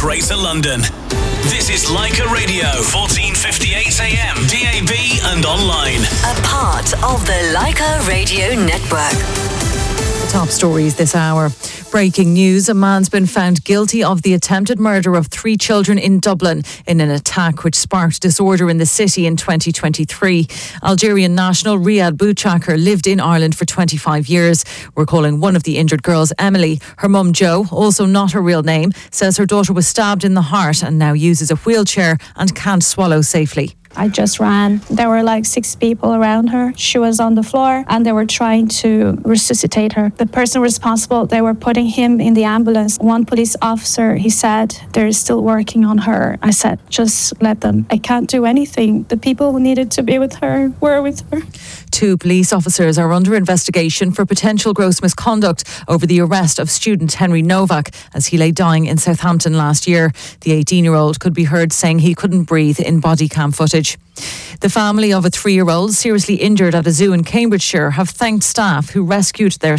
Greater London. This is Leica Radio, 1458 AM, DAB and online. A part of the Leica Radio Network. Top stories this hour. Breaking news, a man's been found guilty of the attempted murder of 3 children in Dublin in an attack which sparked disorder in the city in 2023. Algerian national Riyad Bouchakr lived in Ireland for 25 years. We're calling one of the injured girls Emily. Her mum Jo, also not her real name, says her daughter was stabbed in the heart and now uses a wheelchair and can't swallow safely. I just ran. There were like 6 people around her. She was on the floor and they were trying to resuscitate her. The person responsible, they were putting him in the ambulance. One police officer, he said, they're still working on her. I said, just let them. I can't do anything. The people who needed to be with her were with her. 2 police officers are under investigation for potential gross misconduct over the arrest of student Henry Novak as he lay dying in Southampton last year. The 18-year-old could be heard saying he couldn't breathe in body cam footage. The family of a 3-year-old seriously injured at a zoo in Cambridgeshire have thanked staff who rescued their